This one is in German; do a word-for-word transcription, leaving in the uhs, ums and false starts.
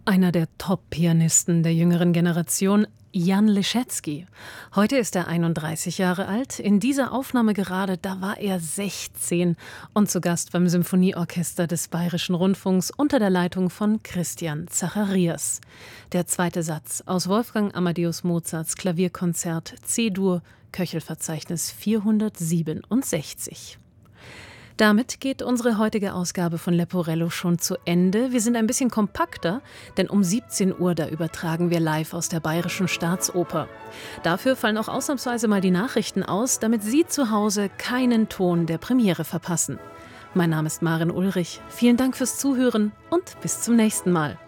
Einer der Top-Pianisten der jüngeren Generation, Jan Leschetzy. Heute ist er einunddreißig Jahre alt. In dieser Aufnahme gerade, da war er sechzehn und zu Gast beim Symphonieorchester des Bayerischen Rundfunks unter der Leitung von Christian Zacharias. Der zweite Satz aus Wolfgang Amadeus Mozarts Klavierkonzert C-Dur, Köchelverzeichnis vierhundertsiebenundsechzig. Damit geht unsere heutige Ausgabe von Leporello schon zu Ende. Wir sind ein bisschen kompakter, denn um siebzehn Uhr, da übertragen wir live aus der Bayerischen Staatsoper. Dafür fallen auch ausnahmsweise mal die Nachrichten aus, damit Sie zu Hause keinen Ton der Premiere verpassen. Mein Name ist Maren Ulrich. Vielen Dank fürs Zuhören und bis zum nächsten Mal.